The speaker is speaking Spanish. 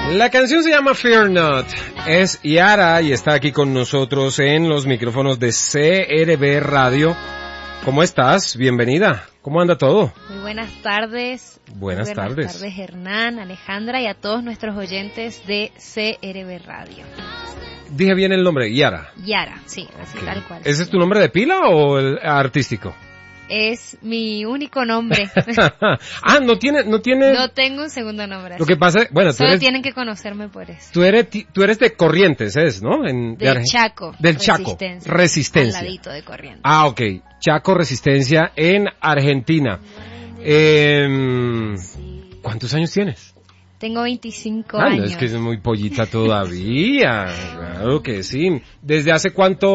La canción se llama Fear Not, es Yara y está aquí con nosotros en los micrófonos de CRB Radio. ¿Cómo estás? Bienvenida. ¿Cómo anda todo? Muy buenas tardes. Buenas tardes. Buenas tardes, Hernán, Alejandra y a todos nuestros oyentes de CRB Radio. Dije bien el nombre, Yara. Yara, sí, así Okay. tal cual. ¿Ese es tu nombre de pila o el artístico? Es mi único nombre. No tienes. No tengo un segundo nombre. Lo que pasa, bueno, Solo tienen que conocerme por eso. Tú eres de Corrientes, ¿no? Del Chaco. Del Chaco. Resistencia. Al ladito de Corrientes. Ah, ok. Chaco, Resistencia en Argentina. ¿Cuántos años tienes? Tengo 25 años. Es que es muy pollita todavía. Claro que sí. ¿Desde hace cuánto